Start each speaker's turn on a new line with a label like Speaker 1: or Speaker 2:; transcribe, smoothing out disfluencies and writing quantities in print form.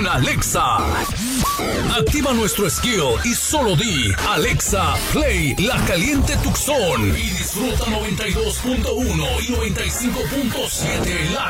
Speaker 1: Alexa. Activa nuestro skill y solo di Alexa, play La Caliente Tucson y disfruta 92.1 y 95.7 La